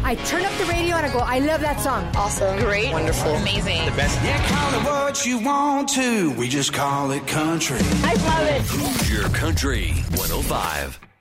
I turn up the radio and I go, I love that song. Awesome. Great. Wonderful. Amazing. The best. Yeah, call it what you want to. We just call it country. I love it. Hoosier Country 105.